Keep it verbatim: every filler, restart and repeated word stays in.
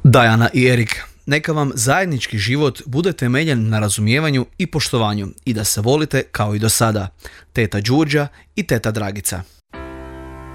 Dajana i Erik, neka vam zajednički život bude temeljen na razumijevanju i poštovanju i da se volite kao i do sada. Teta Đurđa i teta Dragica.